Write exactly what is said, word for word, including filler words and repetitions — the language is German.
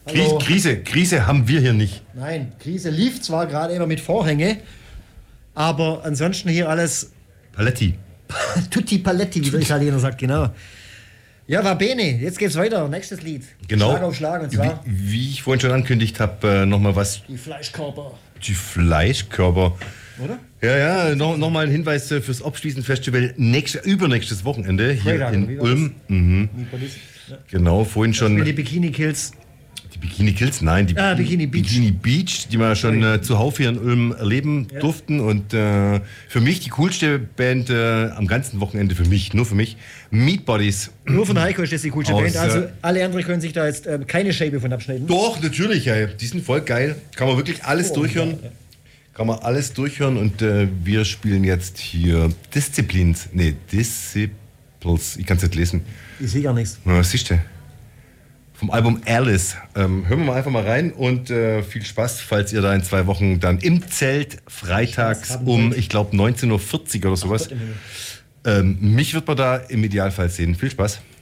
Hallo. Krise, Krise haben wir hier nicht. Nein, Krise lief zwar gerade immer mit Vorhänge, aber ansonsten hier alles Paletti. Tutti Paletti, wie der Italiener sagt, genau. Ja, va bene, jetzt geht's weiter. Nächstes Lied. Genau. Schlag auf Schlag, und zwar Wie, wie ich vorhin schon ankündigt habe, äh, nochmal was. die Fleischkörper. Die Fleischkörper. Oder? Ja, ja, noch, noch mal ein Hinweis äh, fürs Abschließen-Festival nächste, übernächstes Wochenende hier Freitag, in wie war Ulm. Mhm. Ja. Genau, vorhin schon. Die Bikini Kills. Die Bikini Kills, nein, die Ah, Bikini Beach. Bikini Beach, die wir schon äh, zuhauf hier in Ulm erleben Ja. durften. Und äh, für mich die coolste Band äh, am ganzen Wochenende, für mich, nur für mich, Meat Bodies. Nur von Heiko ist das die coolste Aus, Band. Also äh, alle anderen können sich da jetzt ähm, keine Scheibe von abschneiden. Doch, natürlich, ja. Die sind voll geil. Kann man wirklich alles Oh, durchhören. ja, ja. Kann man alles durchhören. Und äh, wir spielen jetzt hier Disziplins. Nee, Disciples. Ich kann es nicht lesen. Ich sehe gar nichts. Na, was siehst du? Vom Album Alice. Ähm, hören wir mal einfach mal rein und äh, viel Spaß, falls ihr da in zwei Wochen dann im Zelt freitags Spaß haben um, wollt. ich glaube, neunzehn Uhr vierzig oder sowas. Gott im Himmel. Ähm, mich wird man da im Idealfall sehen. Viel Spaß.